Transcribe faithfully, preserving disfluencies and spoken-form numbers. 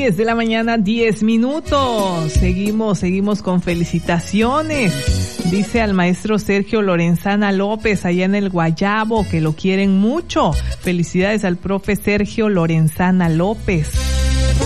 diez de la mañana, diez minutos. Seguimos, seguimos con felicitaciones. Dice al maestro Sergio Lorenzana López, allá en el Guayabo, que lo quieren mucho. Felicidades al profe Sergio Lorenzana López.